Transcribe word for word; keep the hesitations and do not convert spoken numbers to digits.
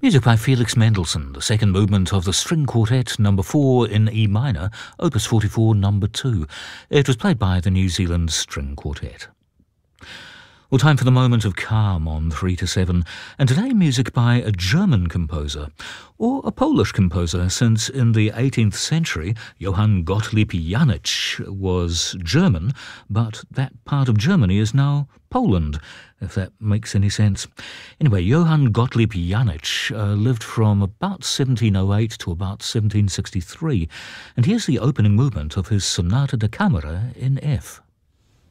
Music by Felix Mendelssohn, the second movement of the String Quartet number four in E minor, opus forty-four number two. It was played by the New Zealand String Quartet. Well, time for the moment of calm on three to seven, and today music by a German composer, or a Polish composer, since in the eighteenth century Johann Gottlieb Janitsch was German, but that part of Germany is now Poland, if that makes any sense. Anyway, Johann Gottlieb Janitsch uh, lived from about seventeen oh eight to about seventeen sixty-three, and here's the opening movement of his Sonata da Camera in F.